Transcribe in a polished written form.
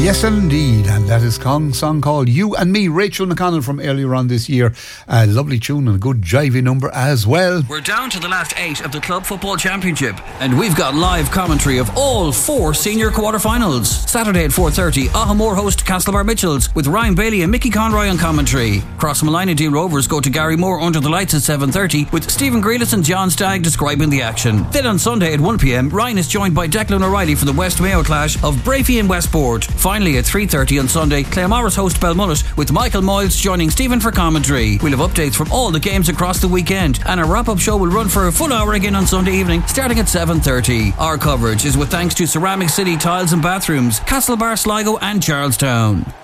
Yes, indeed, and that is a song called You and Me. Rachel McConnell from earlier on this year. A lovely tune and a good jivey number as well. We're down to the last 8 of the Club Football Championship, and we've got live commentary of all 4 senior quarter-finals. Saturday at 4:30, Ahamore host Castlebar Mitchells with Ryan Bailey and Mickey Conroy on commentary. Crossmalina and Deal Rovers go to Gary Moore under the lights at 7:30 with Stephen Grealis and John Stagg describing the action. Then on Sunday at 1pm, Ryan is joined by Declan O'Reilly for the West Mayo clash of Brafey and Westport. Finally at 3:30 on Sunday, Claremorris host Belmullet with Michael Moyles joining Stephen for commentary. We'll have updates from all the games across the weekend, and our wrap-up show will run for a full hour again on Sunday evening starting at 7:30. Our coverage is with thanks to Ceramic City Tiles and Bathrooms, Castlebar, Sligo and Charlestown.